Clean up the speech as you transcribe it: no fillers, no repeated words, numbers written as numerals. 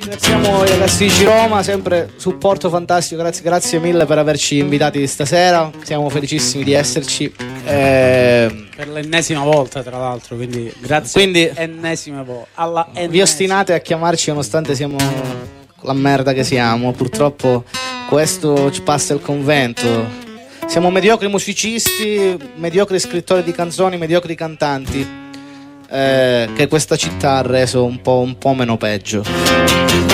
Ringraziamo i ragazzi di Roma, sempre supporto fantastico, grazie mille per averci invitati stasera, siamo felicissimi di esserci. Per l'ennesima volta, tra l'altro, quindi grazie. Quindi ennesima volta. Vi ostinate a chiamarci nonostante siamo la merda che siamo, purtroppo questo ci passa il convento. Siamo mediocri musicisti, mediocri scrittori di canzoni, mediocri cantanti, che questa città ha reso un po' meno peggio.